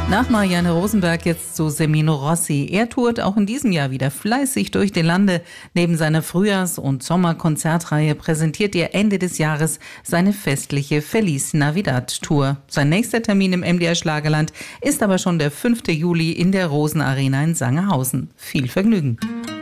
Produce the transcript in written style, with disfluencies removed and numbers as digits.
Nach Marianne Rosenberg jetzt zu Semino Rossi. Er tourt auch in diesem Jahr wieder fleißig durch die Lande. Neben seiner Frühjahrs- und Sommerkonzertreihe präsentiert er Ende des Jahres seine festliche Feliz Navidad Tour. Sein nächster Termin im MDR Schlagerland ist aber schon der 5. Juli in der Rosenarena in Sangerhausen. Viel Vergnügen.